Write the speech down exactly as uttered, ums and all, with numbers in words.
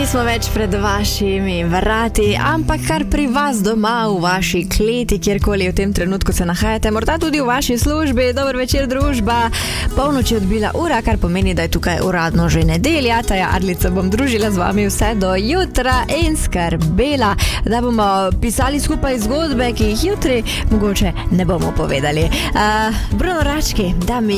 nismo več pred vašimi vrati, ampak kar pri vas doma, v vaši kleti, kjerkoli v tem trenutku se nahajate, morda tudi v vaši službi. Dober večer, družba. Polnoč je odbila ura, kar pomeni, da je tukaj uradno že nedelja. Taja Arlica bom družila z vami vse do jutra in skrbela, da bomo pisali skupaj zgodbe, ki jih jutri mogoče ne bomo povedali. Uh, Bruno Rački, da mi